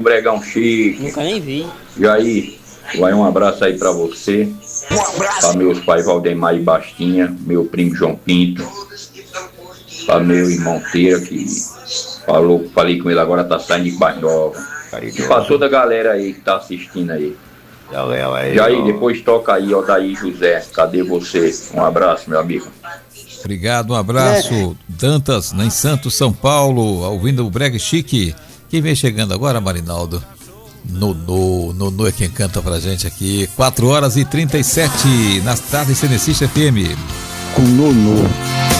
Bregão Chique. Nunca nem vi. E aí, vai um abraço aí pra você. Um abraço. Pra meus pais Valdemar e Bastinha, meu primo João Pinto. Pra meu irmão Teira, que falei com ele agora, tá saindo de Bairrova. E pra toda a galera aí que tá assistindo aí. E aí, depois toca aí, Odaí José, cadê você? Um abraço, meu amigo. Obrigado, um abraço. Dantas, em Santos, São Paulo, ouvindo o Brega Chique. Quem vem chegando agora, Marinaldo? Nonô é quem canta pra gente aqui. 4h37 nas tardes Cenecista FM. Com Nonô.